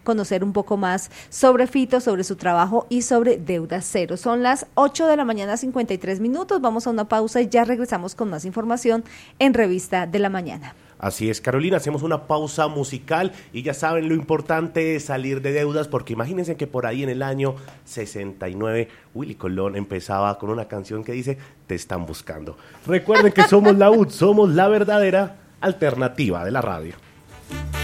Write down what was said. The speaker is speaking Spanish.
conocer un poco más sobre Fito, sobre su trabajo y sobre Deuda Cero. Son las 8 de la mañana, 53 minutos. Vamos a una pausa y ya regresamos con más información en Revista de la Mañana. Así es, Carolina, hacemos una pausa musical y ya saben, lo importante es salir de deudas, porque imagínense que por ahí en el año 69 Willy Colón empezaba con una canción que dice Te están buscando. Recuerden que somos la UD, somos la verdadera alternativa de la radio.